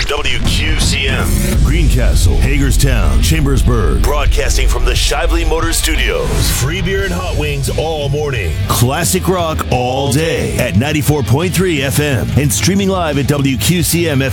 WQCM. Greencastle, Hagerstown, Chambersburg. Broadcasting from the Shively Motor Studios. Free beer and hot wings all morning. Classic rock all day at 94.3 FM and streaming live at WQCM